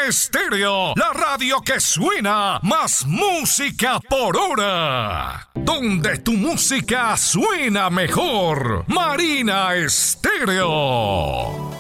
Estéreo, la radio que suena más música por hora. Donde tu música suena mejor. Marina Estéreo.